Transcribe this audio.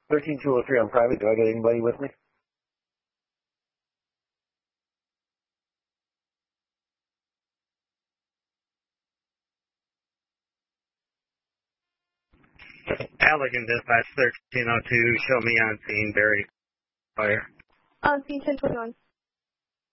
13203 on private. Do I get anybody with me? Allegan Dispatch 1302, show me on scene, buried fire. On scene 1021.